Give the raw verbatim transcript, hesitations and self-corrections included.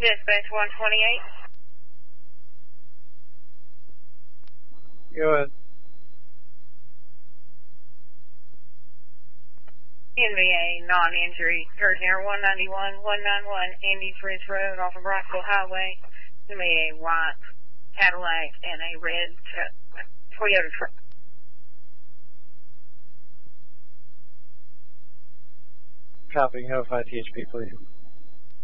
Dispatch one twenty-eight. Go ahead. N V A non-injury. Curtain Air one ninety-one, one ninety-one, Andes Ridge Road off of Rockville Highway. N V A white Cadillac and a red Toyota truck. Copy. Notify T H P, please.